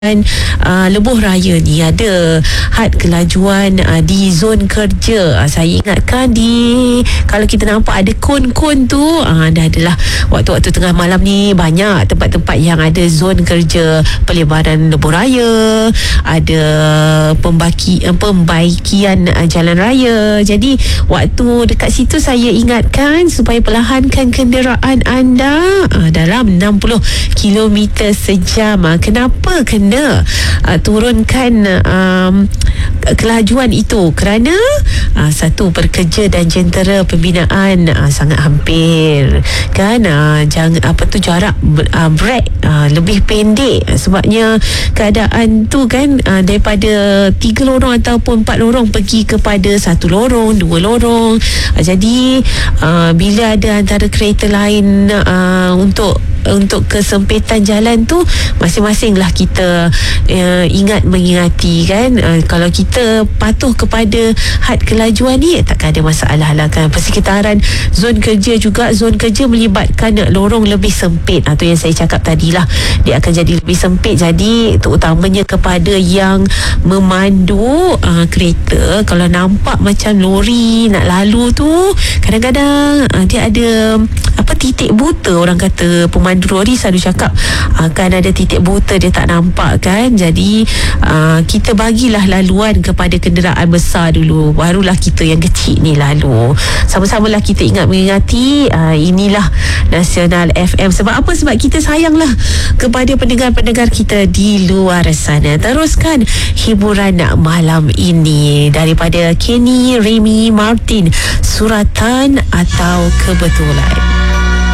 Lebuh Raya ni ada had kelajuan di zon kerja. Saya ingatkan kalau kita nampak ada kon-kon tu, dah adalah waktu-waktu tengah malam ni banyak tempat-tempat yang ada zon kerja pelebaran Lebuh Raya, ada pembaikian jalan raya. Jadi waktu dekat situ saya ingatkan supaya perlahankan kenderaan anda dalam 60 km sejam. Kenapa kena turunkan kelajuan itu? Kerana satu, pekerja dan jentera pembinaan sangat hampir kan, jarak break lebih pendek. Sebabnya keadaan tu kan, daripada 3 lorong ataupun 4 lorong pergi kepada 1 lorong, 2 lorong. Jadi bila ada antara kereta lain untuk kesempitan jalan tu, masing-masing lah kita mengingati kan. Kalau kita patuh kepada had kelajuan ni, takkan ada masalah lah kan. Persekitaran zon kerja juga, zon kerja melibatkan lorong lebih sempit. Tu yang saya cakap tadilah, dia akan jadi lebih sempit. Jadi terutamanya kepada yang memandu kereta, kalau nampak macam lori nak lalu tu, kadang-kadang dia ada titik buta. Orang kata pemandu lori selalu cakap akan ada titik buta, dia tak nampak kan. Jadi kita bagilah laluan kepada kenderaan besar dulu, barulah kita yang kecil ni lalu. Sama-samalah kita mengingati. Inilah Nasional FM. Sebab apa? Sebab kita sayanglah kepada pendengar-pendengar kita di luar sana. Teruskan hiburan malam ini daripada Kenny Remy Martin, Suratan atau Kebetulan.